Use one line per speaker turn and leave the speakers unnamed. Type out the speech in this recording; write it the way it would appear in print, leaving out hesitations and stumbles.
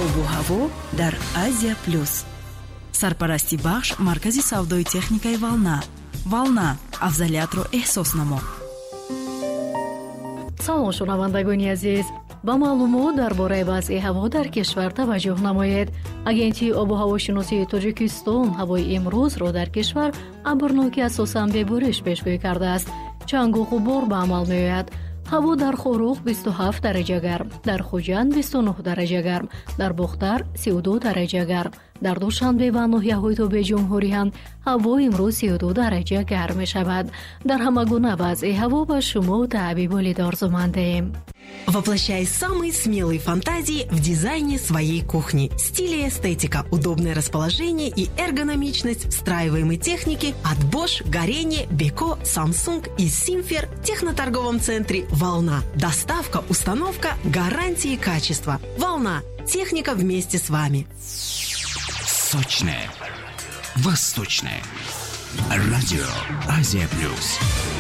обу ҳаво дар Азия Плюс. Сарпарасти бахш маркази савдои техникаи Волна. Волна, афзалиятро эҳсос намо.
салом шунавандагони азиз, ба маълумот дар бораи вазъи ҳаво дар кишвар таваҷҷӯҳ намоед. Агентии обу ҳавошиносии Тоҷикистон ҳавои имрӯзро дар кишвар абрноки асосан бебориш пешгӯӣ кардааст. чангу ғубор ба амал меояд. ҳаво дар Хорух 27 дараҷа гарм, дар Хуҷанд 29 дараҷа гарм, дар Бухтар 32 дараҷа гарм, дар Душанбе ва ноҳияҳои тобеи ҷумҳурӣ ҳам ҳаво имрӯз 32 дараҷа гарм мешавад. Дар ҳама гуна вазъи ҳаво ба шумо таъбиб Лида орзумандем.
Воплощай самые смелые фантазии в дизайне своей кухни. Стиль и эстетика, удобное расположение и эргономичность встраиваемой техники от Bosch, Горение, Beko, Samsung и Simfer в техноторговом центре «Волна». Доставка, установка, гарантии и качество. «Волна». Техника вместе с вами.
Сочное, восточное. Радио Азия Плюс.